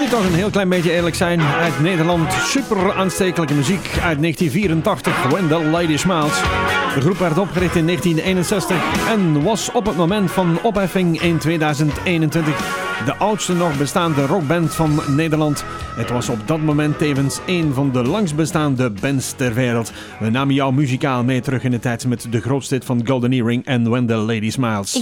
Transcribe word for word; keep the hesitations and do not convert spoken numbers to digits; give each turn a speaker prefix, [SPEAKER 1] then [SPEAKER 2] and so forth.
[SPEAKER 1] toch een heel klein beetje eerlijk zijn. Uit Nederland, super aanstekelijke muziek uit negentien vierentachtig, When the Lady Smiles. De groep werd opgericht in negentien eenenzestig en was op het moment van opheffing in tweeduizend eenentwintig de oudste nog bestaande rockband van Nederland. Het was op dat moment tevens een van de langst bestaande bands ter wereld. We namen jou muzikaal mee terug in de tijd met de grootste hit van Golden Earring en When the Lady Smiles.